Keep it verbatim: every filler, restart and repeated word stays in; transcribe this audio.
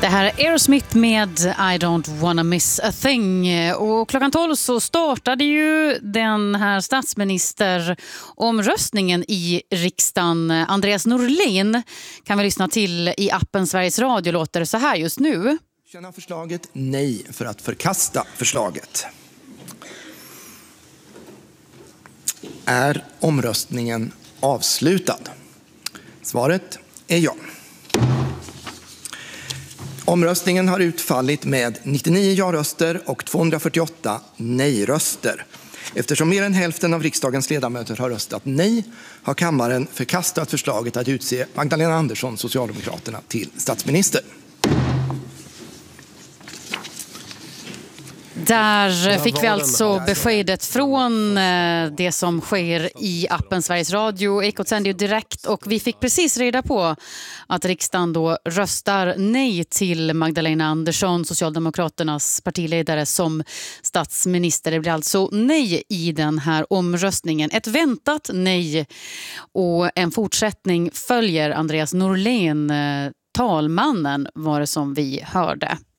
Det här är Aerosmith med I don't wanna miss a thing. Och klockan tolv så startade ju den här statsministeromröstningen i riksdagen. Andreas Norlén kan vi lyssna till i appen Sveriges Radio, låter så här just nu. Känna förslaget nej för att förkasta förslaget. Är omröstningen avslutad? Svaret är ja. Omröstningen har utfallit med nittionio ja-röster och tvåhundrafyrtioåtta nej-röster. Eftersom mer än hälften av riksdagens ledamöter har röstat nej har kammaren förkastat förslaget att utse Magdalena Andersson, Socialdemokraterna, till statsminister. Där fick vi alltså beskedet från det som sker i appen Sveriges Radio. Ekot sänder ju direkt och vi fick precis reda på att riksdagen då röstar nej till Magdalena Andersson, Socialdemokraternas partiledare, som statsminister. Det blir alltså nej i den här omröstningen. Ett väntat nej, och en fortsättning följer. Andreas Norlén, talmannen, var det som vi hörde.